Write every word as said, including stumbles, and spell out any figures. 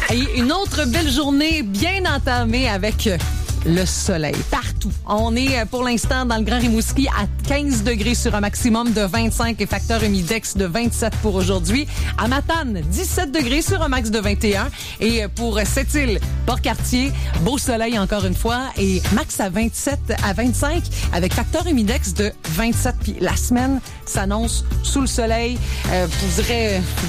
Et une autre belle journée bien entamée avec le soleil partout. On est pour l'instant dans le Grand Rimouski à quinze degrés sur un maximum de vingt-cinq et facteur humidex de vingt-sept pour aujourd'hui. À Matane, dix-sept degrés sur un max de vingt et un. Et pour Sept-Îles, Port-Cartier, beau soleil encore une fois et max à vingt-sept à vingt-cinq avec facteur humidex de vingt-sept. Puis la semaine s'annonce sous le soleil. Euh, je dirais